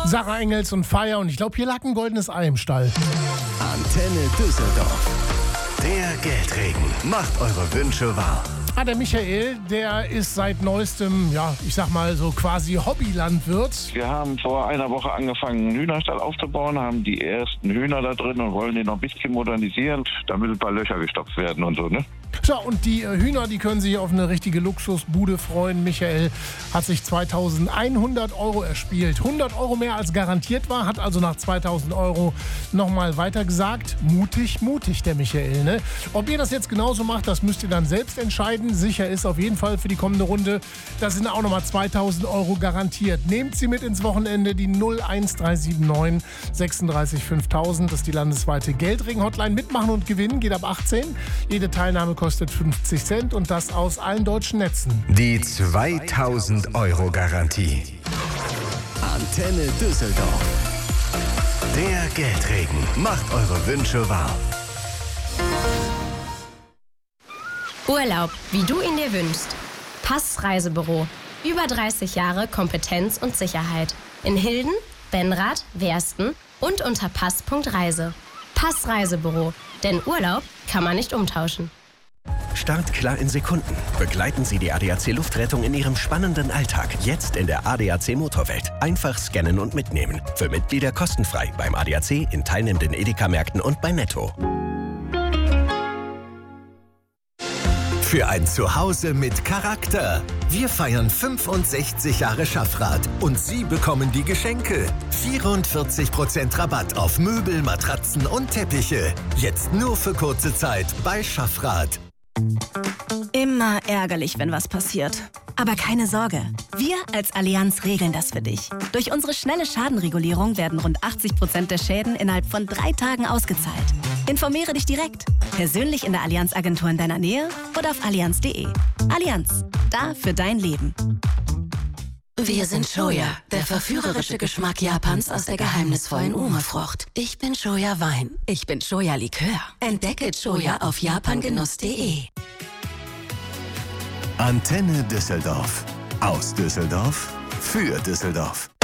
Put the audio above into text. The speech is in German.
Sarah Engels und Fire. Und ich glaube, hier lag ein goldenes Ei im Stall. Antenne Düsseldorf. Der Geldregen macht eure Wünsche wahr. Der Michael, der ist seit neuestem, ja, ich sag mal so quasi Hobbylandwirt. Wir haben vor einer Woche angefangen, einen Hühnerstall aufzubauen, haben die ersten Hühner da drin und wollen den noch ein bisschen modernisieren, damit ein paar Löcher gestopft werden und so, ne? So, und die Hühner, die können sich auf eine richtige Luxusbude freuen. Michael hat sich 2.100 € erspielt. 100 € mehr als garantiert war, hat also nach 2.000 € nochmal weitergesagt. Mutig, mutig, der Michael, ne? Ob ihr das jetzt genauso macht, das müsst ihr dann selbst entscheiden. Sicher ist auf jeden Fall für die kommende Runde, da sind auch nochmal 2.000 € garantiert. Nehmt sie mit ins Wochenende, die 01379 36 5000. Das ist die landesweite Geldregen-Hotline. Mitmachen und gewinnen geht ab 18. Jede Teilnahme kostet 50 Cent und das aus allen deutschen Netzen. Die 2.000 € Garantie. Antenne Düsseldorf. Der Geldregen macht eure Wünsche wahr. Urlaub, wie du ihn dir wünschst. Pass Reisebüro. Über 30 Jahre Kompetenz und Sicherheit. In Hilden, Benrath, Wersten und unter pass.reise. Pass Reisebüro. Denn Urlaub kann man nicht umtauschen. Startklar in Sekunden. Begleiten Sie die ADAC Luftrettung in Ihrem spannenden Alltag. Jetzt in der ADAC Motorwelt. Einfach scannen und mitnehmen. Für Mitglieder kostenfrei beim ADAC, in teilnehmenden Edeka-Märkten und bei Netto. Für ein Zuhause mit Charakter. Wir feiern 65 Jahre Schaffrath und Sie bekommen die Geschenke. 44% Rabatt auf Möbel, Matratzen und Teppiche. Jetzt nur für kurze Zeit bei Schaffrath. Immer ärgerlich, wenn was passiert. Aber keine Sorge, wir als Allianz regeln das für dich. Durch unsere schnelle Schadenregulierung werden rund 80% der Schäden innerhalb von 3 Tagen ausgezahlt. Informiere dich direkt, persönlich in der Allianz-Agentur in deiner Nähe oder auf allianz.de. Allianz, da für dein Leben. Wir sind Shoya, der verführerische Geschmack Japans aus der geheimnisvollen Ume-Frucht. Ich bin Shoya Wein. Ich bin Shoya Likör. Entdecke Shoya auf japangenuss.de. Antenne Düsseldorf. Aus Düsseldorf für Düsseldorf.